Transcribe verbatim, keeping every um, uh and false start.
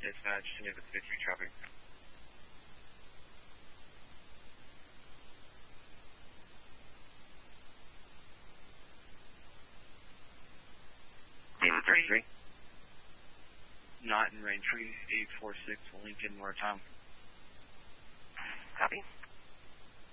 dispatch, Geneva fifty-three traffic. Geneva thirty-three. Not in range, three eight four six, Lincoln, Moore Tom. Copy.